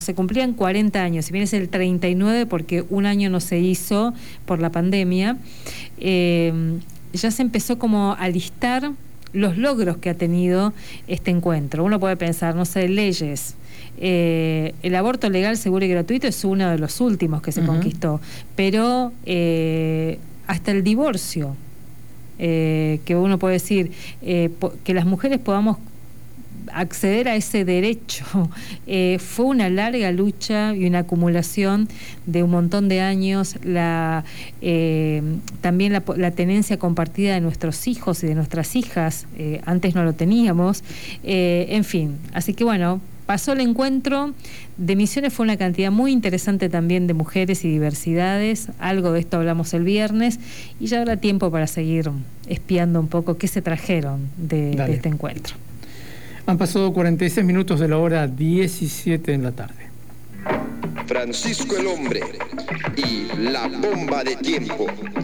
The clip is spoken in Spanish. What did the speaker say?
Se cumplían 40 años, si bien es el 39 porque un año no se hizo por la pandemia, ya se empezó como a listar los logros que ha tenido este encuentro. Uno puede pensar, no sé, leyes. El aborto legal, seguro y gratuito es uno de los últimos que se conquistó, pero hasta el divorcio, que uno puede decir, que las mujeres podamos acceder a ese derecho, fue una larga lucha y una acumulación de un montón de años, también la tenencia compartida de nuestros hijos y de nuestras hijas, antes no lo teníamos, en fin, así que bueno, pasó el encuentro de Misiones, fue una cantidad muy interesante también de mujeres y diversidades, algo de esto hablamos el viernes, y ya habrá tiempo para seguir espiando un poco qué se trajeron de este encuentro. Han pasado 46 minutos de la hora 17 en la tarde. Francisco el Hombre y la Bomba de Tiempo.